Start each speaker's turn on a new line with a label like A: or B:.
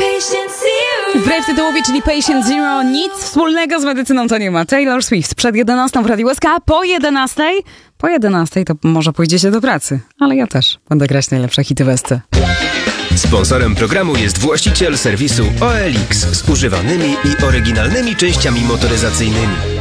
A: Wbrew tytułowi, czyli Patient Zero, nic wspólnego z medycyną to nie ma. Taylor Swift przed 11 w Radiu SK, po 11. Po 11 to może pójdziecie do pracy, ale ja też będę grać najlepsze hity w SC.
B: Sponsorem programu jest właściciel serwisu OLX z używanymi i oryginalnymi częściami motoryzacyjnymi.